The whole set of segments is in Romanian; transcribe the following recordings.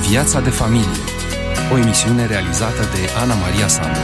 Viața de familie, o emisiune realizată de Ana Maria Sandu.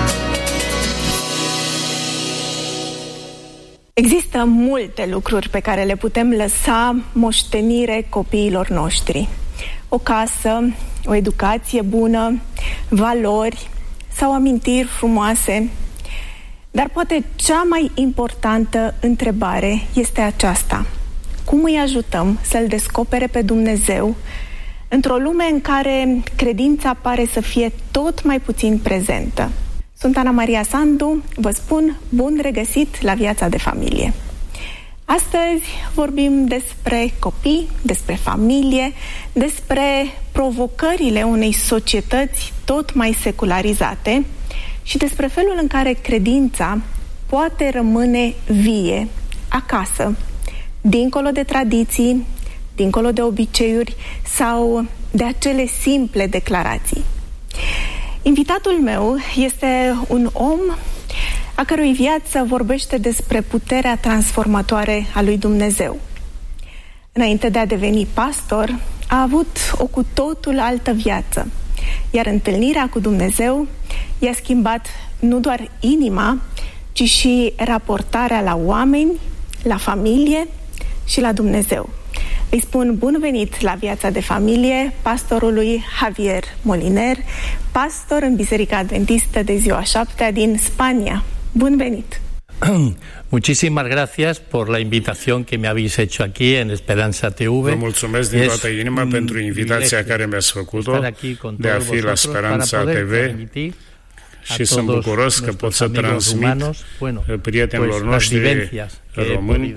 Există multe lucruri pe care le putem lăsa moștenire copiilor noștri. O casă, o educație bună, valori sau amintiri frumoase. Dar poate cea mai importantă întrebare este aceasta: cum îi ajutăm să-L descopere pe Dumnezeu într-o lume în care credința pare să fie tot mai puțin prezentă? Sunt Ana Maria Sandu, vă spun bun regăsit la Viața de Familie. Astăzi vorbim despre copii, despre familie, despre provocările unei societăți tot mai secularizate și despre felul în care credința poate rămâne vie acasă, dincolo de tradiții, dincolo de obiceiuri sau de acele simple declarații. Invitatul meu este un om a cărui viață vorbește despre puterea transformatoare a lui Dumnezeu. Înainte de a deveni pastor, a avut o cu totul altă viață, iar întâlnirea cu Dumnezeu i-a schimbat nu doar inima, ci și raportarea la oameni, la familie și la Dumnezeu. Îi spun bun venit la Viața de Familie pastorului Javier Moliner, pastor în Biserica Adventistă de Ziua 7 din Spania. Bun venit! Muchísimas gracias por la invitación que me habéis hecho aquí en Esperanza TV. Vă mulțumesc din toată inima pentru invitația care mi-ați făcut-o de a fi la Speranța TV și sunt bucuros că pot să transmit prietenilor noștri români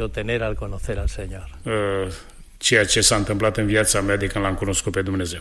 ceea ce s-a întâmplat în viața mea de când l-am cunoscut pe Dumnezeu.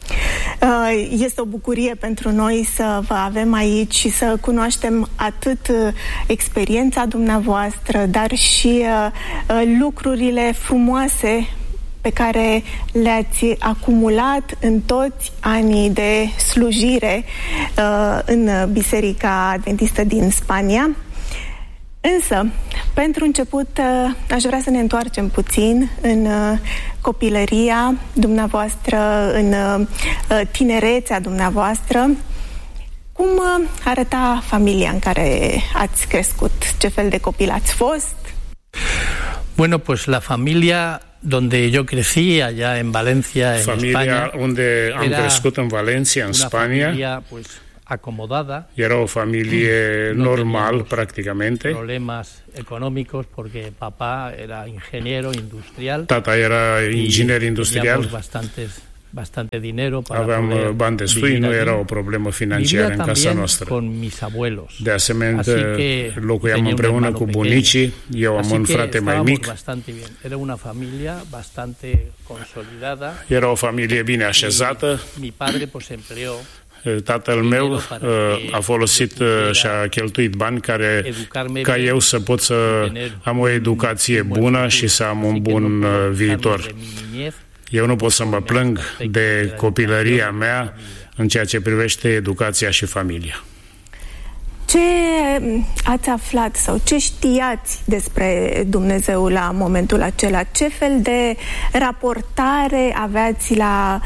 Este o bucurie pentru noi să vă avem aici și să cunoaștem atât experiența dumneavoastră, dar și lucrurile frumoase pe care le-ați acumulat în toți anii de slujire în Biserica Adventistă din Spania. Însă, pentru început, aș vrea să ne întoarcem puțin în copilăria dumneavoastră, în tinerețea dumneavoastră. Cum arăta familia în care ați crescut? Ce fel de copil ați fost? Bueno, pues la familia donde yo crecí, allá en Valencia, en Familia unde am crescut în Valencia, în Spania, familia, pues, acomodada. era o familie normal, practicamente. Problemas económicos porque papá era ingeniero industrial. Tata era inginer industrial. Bastante dinero para aveam bani destui, nu era o problemă financiară în casa noastră. Con mis abuelos. De asemenea, locuiam împreună cu bunicii, eu am un frate mai mic. Era una familia bastante consolidada. Era o familie bine așezată. Mi padre pues empleó. Tatăl meu a folosit și a cheltuit bani ca eu să pot să am o educație bună și să am un bun viitor. Eu nu pot să mă plâng de copilăria mea în ceea ce privește educația și familia. Ce ați aflat sau ce știați despre Dumnezeu la momentul acela? Ce fel de raportare aveați la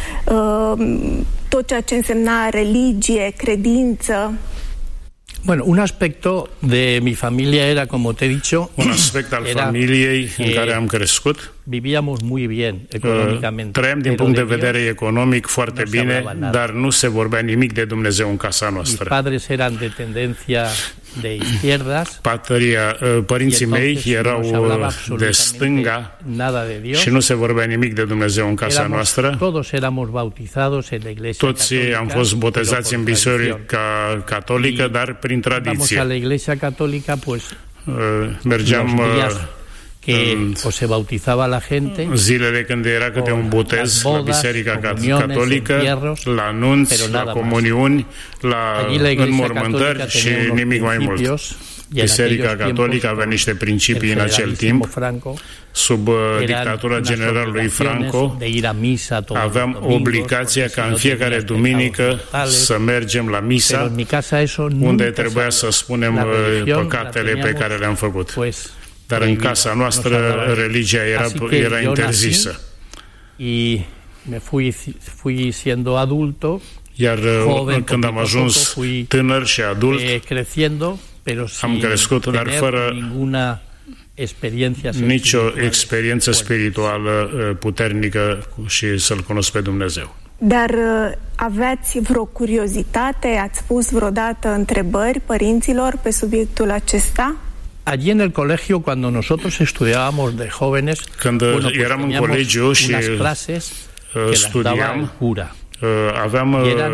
tot ceea ce însemna religie, credință? Bueno, un aspecto de mi familia era, como te he dicho, un aspect al familiei în care am crescut. Vivíamos muy bien económicamente. Trăiam din punct de vedere economic foarte bine, dar nu se vorbea nimic de Dumnezeu în casa noastră. Mis padres eran de tendencia de izquierdas. Părinții mei erau de stânga și nu se vorbea nimic de Dumnezeu în casa noastră. Todos éramos bautizados en la iglesia. Toți am fost botezați în biserica catolică, dar prin tradiție. Vamos a la iglesia católica, pues mergeam o se bautizaba la gente. Zilele când era câte un botez la Biserica Catolică, la nunți, la comuniuni, la înmormântări și nimic mai mult. Biserica Catolică avea niște principii în acel timp. Sub dictatura generalului Franco aveam obligația ca în fiecare duminică să mergem la misa, unde trebuia să spunem păcatele pe care le-am făcut. Dar în casa noastră religia era interzisă. me fui siendo adulto. Iar când am ajuns tânăr și adult, am crescut, dar fără nicio experiență spirituală puternică și să-L cunosc pe Dumnezeu. Dar aveați vreo curiozitate? Ați pus vreodată întrebări părinților pe subiectul acesta? Allí en el colegio, cuando nosotros estudiábamos de jóvenes, când eram în colegiu și studiam, aveam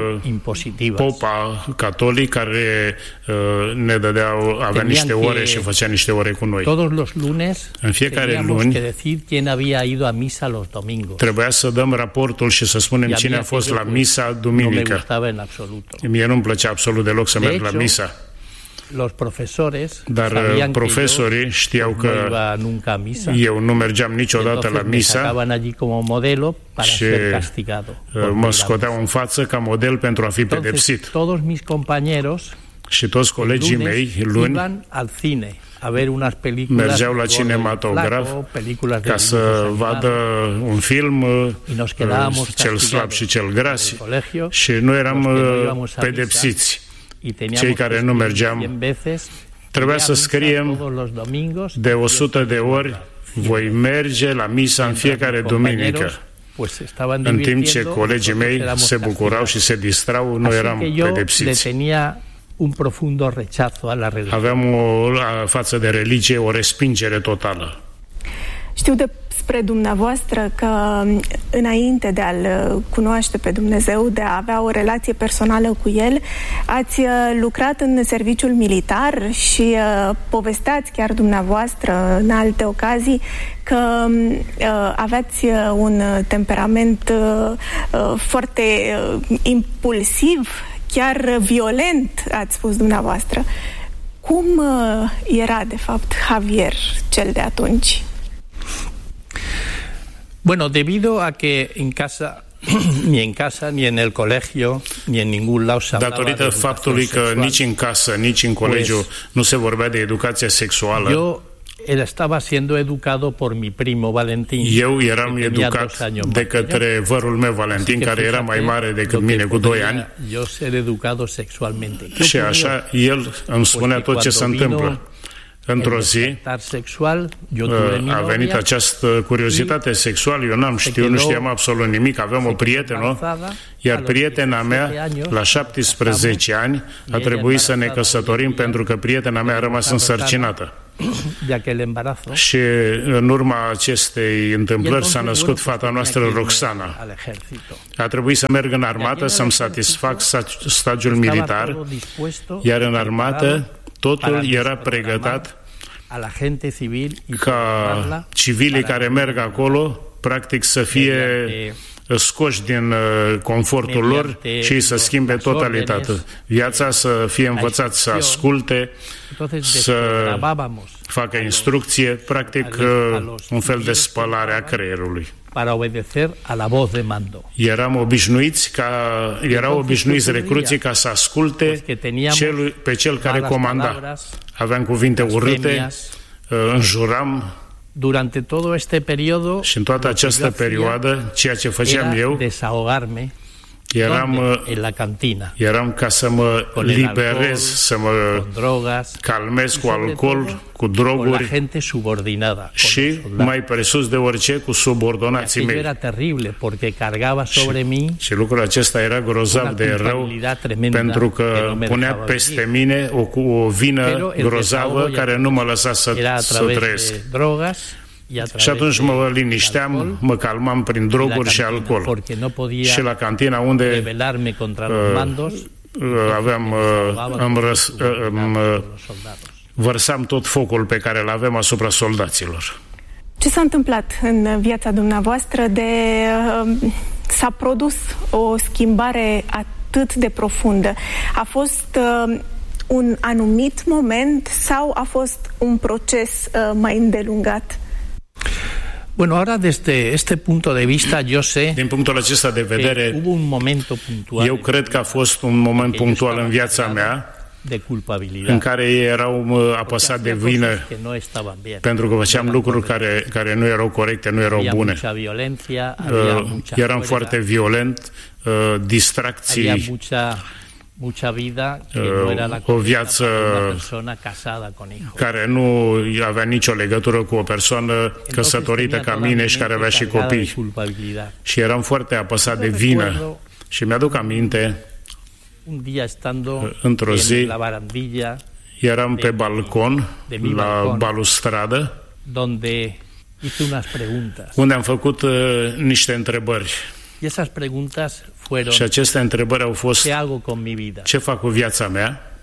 popa catolic care ne avea niște ore și făcea niște ore cu noi. În fiecare luni trebuia să dăm raportul și să spunem cine a fost la misa duminică. Mie nu-mi plăcea absolut deloc să merg la misa. Dar profesorii știau că eu nu mergeam niciodată la misa și mă scoteau în față ca model pentru a fi pedepsit. Și toți colegii mei luni mergeau la cinematograf ca să vadă un film, Cel slab și cel gras, și nu eram pedepsiți. Cei care nu mergeam, trebuia să scriem de 100 de ori: voi merge la misa în fiecare duminică. În timp ce colegii mei se bucurau și se distrau, nu eram pedepsiți. Aveam față de religie o respingere totală. Știu despre dumneavoastră că înainte de a-L cunoaște pe Dumnezeu, de a avea o relație personală cu El, ați lucrat în serviciul militar și povesteați chiar dumneavoastră în alte ocazii că aveați un temperament foarte impulsiv, chiar violent, ați spus dumneavoastră. Cum era de fapt Javier cel de atunci? Bueno, debido a que en casa, ni en el colegio, ni en ningún lado se hablaba de datorită faptului că nici în casă, nici în colegiu nu se vorbea de educație sexuală. Eu estaba siendo educado por mi primo Valentín. Eu eram educat de către vărul meu Valentin, care era mai mare decât mine cu 2 ani. Eu ser educado sexualmente. Și așa el îmi spunea tot ce se întâmplă. Într-o zi a venit această curiozitate sexuală, eu n-am știut, nu știam absolut nimic, aveam o prietenă, iar prietena mea, la 17 ani, a trebuit să ne căsătorim pentru că prietena mea a rămas însărcinată. Și în urma acestei întâmplări s-a născut fata noastră Roxana. A trebuit să merg în armată să-mi satisfac stagiul militar, iar în armată totul era pregătit ca civilii care merg acolo, practic, să fie scoși din confortul lor și să schimbe totalitatea. Viața să fie învățat să asculte, să facă instrucție, practic un fel de spălare a creierului. Erau obișnuiți recruții ca să asculte pe cel care comanda. Aveam cuvinte urâte, înjuram. Durante todo este periodo, și în toată această perioadă, ceea ce făceam eu eram ca să mă liberez, să mă calmez cu alcool, cu droguri și, mai presus de orice, cu subordonații mei. Și lucrul acesta era grozav de rău, pentru că punea peste mine o vină grozavă care nu mă lăsa să trăiesc. Și atunci mă linișteam, mă calmam prin droguri și alcool. Și la cantina unde vărsam tot focul pe care îl aveam asupra soldaților. Ce s-a întâmplat în viața dumneavoastră s-a produs o schimbare atât de profundă? A fost un anumit moment sau a fost un proces mai îndelungat? Bueno, ahora desde este punto de vista yo sé, din punctul acesta de vedere, hubo un momento puntual, eu cred că a fost un moment punctual în viața mea în care ei erau apăsați de vină pentru că făceam lucruri care nu erau corecte, nu erau bune. Eram foarte violent, distracții, o viață care nu avea nicio legătură cu o persoană căsătorită ca mine și care avea și copii. Și eram foarte apăsat de vină. Și mi-aduc aminte, într-o zi, eram pe balcon, la balustradă, unde am făcut niște întrebări. Și aceste întrebări au fost: ce fac cu viața mea?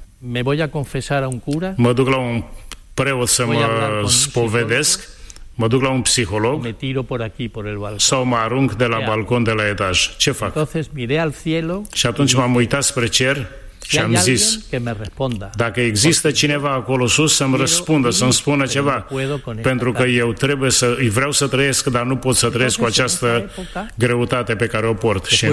Mă duc la un preot să mă spovedesc? Mă duc la un psiholog? Sau mă arunc de la balcon de la etaj? Ce fac? Și atunci m-am uitat spre cer și am zis: dacă există cineva acolo sus să-mi răspundă, să-mi spună ceva, pentru că eu vreau să trăiesc, dar nu pot să trăiesc cu această greutate pe care o port. Și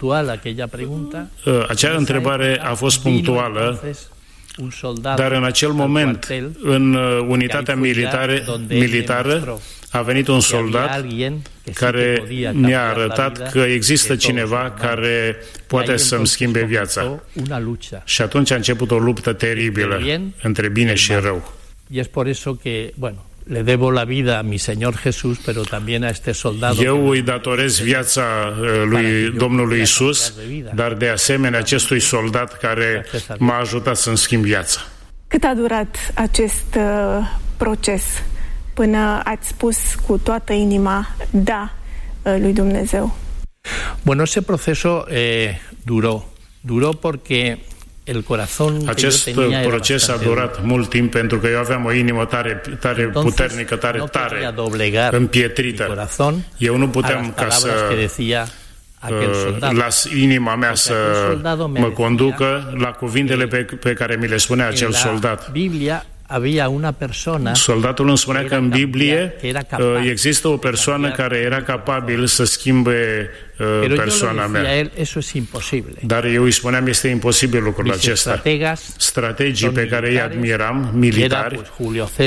acea întrebare a fost punctuală, dar în acel moment, în unitatea militară, a venit un soldat care mi-a arătat că există cineva care poate să-mi schimbe viața. Și atunci a început o luptă teribilă între bine și rău. Le debo la vida a mi Señor Jesús, pero también a este soldado. Eu îi datorez viața lui Domnului Isus, dar de asemenea acestui soldat care m-a ajutat să-mi schimb viața. Cât a durat acest proces până ați spus cu toată inima da lui Dumnezeu? Bueno, ese proceso duró porque acest proces a durat mult timp pentru că eu aveam o inimă tare puternică, tare împietrită. Eu nu puteam ca să las inima mea să mă conducă la cuvintele pe care mi le spunea acel soldat. Soldatul îmi spunea că în Biblie există o persoană care era capabil să schimbe persoana mea. Dar eu îi spuneam: este imposibil lucrul acesta. Strategii pe care îi admiram, militari,